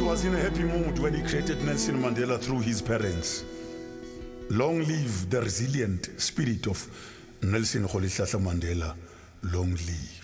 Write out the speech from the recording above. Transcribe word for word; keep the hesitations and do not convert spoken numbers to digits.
was in a happy mood when he created Nelson Mandela through his parents. Long live the resilient spirit of Nelson Rolihlahla Mandela. Long live.